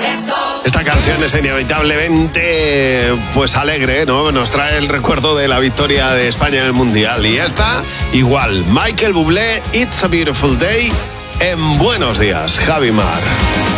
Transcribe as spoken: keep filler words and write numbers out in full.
Esta canción es inevitablemente pues alegre, ¿no? Nos trae el recuerdo de la victoria de España en el Mundial. Y esta, igual, Michael Bublé, It's a Beautiful Day, en Buenos Días, Javi Mar.